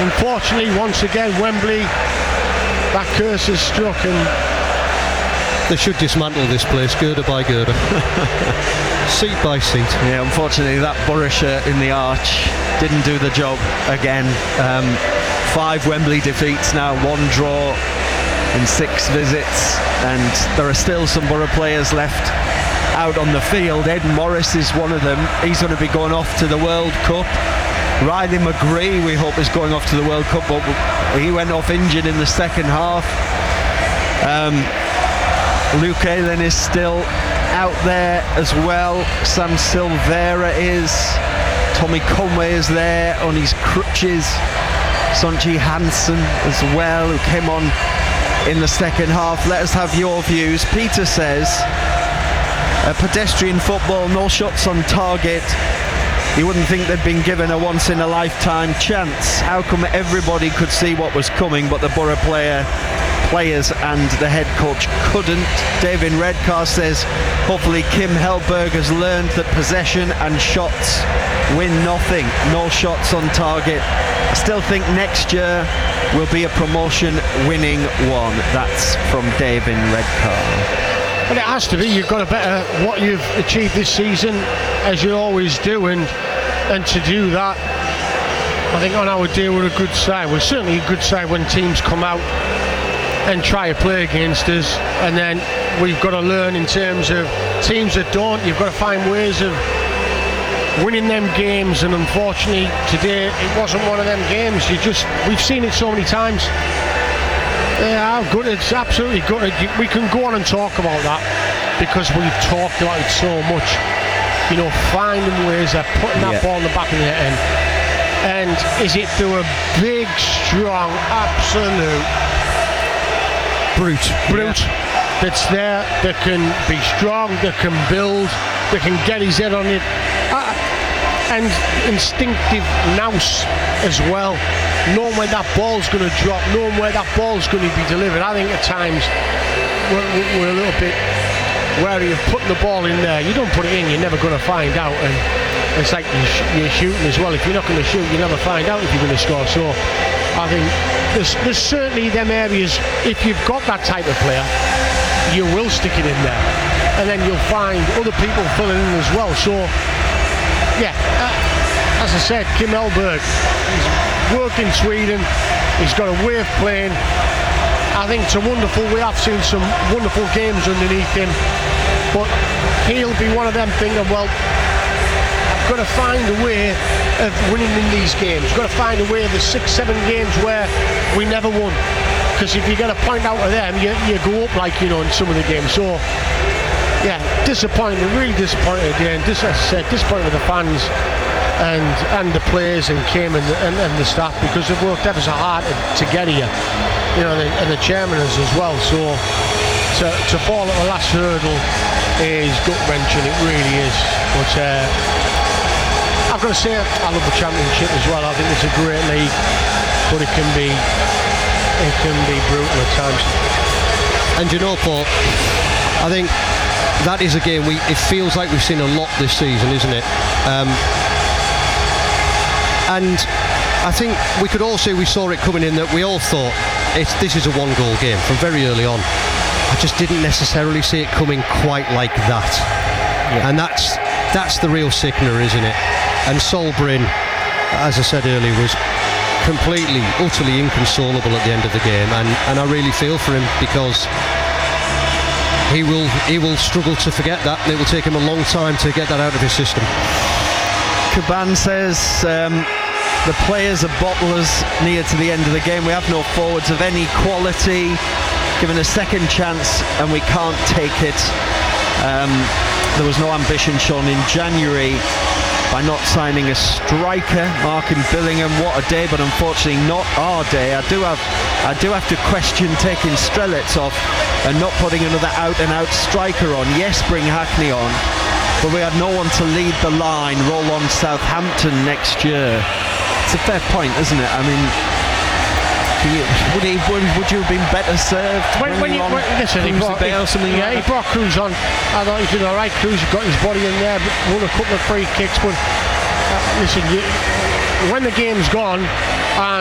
unfortunately, once again, Wembley, that curse has struck, and they should dismantle this place, girder by girder, seat by seat. Yeah, unfortunately, that Borough shirt in the arch didn't do the job again. 5 Wembley defeats now, 1 draw in 6 visits, and there are still some Borough players left out on the field. Ed Morris is one of them. He's going to be going off to the World Cup. Riley McGree, we hope, is going off to the World Cup, but he went off injured in the second half. Luke Ayling is still out there as well. Sam Silvera is. Tommy Conway is there on his crutches. Sonji Hansen as well, who came on in the second half. Let us have your views. Peter says, pedestrian football, no shots on target. You wouldn't think they'd been given a once-in-a-lifetime chance. How come everybody could see what was coming, but the Borough players and the head coach couldn't? David Redcar says, hopefully Kim Hellberg has learned that possession and shots win nothing. No shots on target. I still think next year will be a promotion winning one. That's from David Redcar. Well, it has to be. You've got to better what you've achieved this season, as you always do, and to do that, I think on our day we're a good side. We're certainly a good side when teams come out and try to play against us, and then we've got to learn in terms of teams that don't. You've got to find ways of winning them games, and unfortunately today it wasn't one of them games. We've seen it so many times. Yeah, good. It's absolutely good. We can go on and talk about that because we've talked about it so much. You know, finding ways of putting that ball in the back of the net, and is it through a big, strong, absolute brute that's there, that can be strong, that can build, that can get his head on it, and instinctive nous as well, knowing where that ball's going to drop, knowing where that ball's going to be delivered. I think at times we're a little bit wary of putting the ball in there. You don't put it in, you're never going to find out, and it's like you're shooting as well. If you're not going to shoot, you never find out if you're going to score. So I think there's certainly them areas, if you've got that type of player, you will stick it in there, and then you'll find other people filling in as well. So yeah, as I said, Kim Hellberg, he's worked in Sweden, he's got a way of playing. I think it's wonderful. We have seen some wonderful games underneath him, but he'll be one of them thinking, well, I've got to find a way of winning in these games. I've got to find a way of the 6-7 games where we never won, because if you get a point out of them, you go up, like, you know, in some of the games. So yeah, disappointed, really disappointed again. As I said, disappointed with the fans and the players and Kim and the staff, because they've worked ever so hard to get here, you know, and the chairman has as well. So to fall at the last hurdle is gut-wrenching, it really is. But I've got to say, I love the Championship as well. I think it's a great league, but it can be brutal at times. And you know, Paul, I think that is a game it feels like we've seen a lot this season, isn't it? And I think we could all say we saw it coming in, that we all thought this is a 1-goal game from very early on. I just didn't necessarily see it coming quite like that. Yeah. And that's the real sickener, isn't it? And Solbrin, as I said earlier, was completely, utterly inconsolable at the end of the game, and I really feel for him, because he will struggle to forget that, and it will take him a long time to get that out of his system. Caban says the players are bottlers near to the end of the game. We have no forwards of any quality, given a second chance and we can't take it. There was no ambition shown in January by not signing a striker. Markin Billingham, what a day, but unfortunately not our day. I do have to question taking Strelitz off and not putting another out-and-out striker on. Yes, bring Hackney on, but we had no one to lead the line, roll on Southampton next year. It's a fair point, isn't it? I mean, would you have been better served? Listen, he brought Cruz on. I thought he did all right. Cruz got his body in there, won a couple of free kicks, but listen, when the game's gone,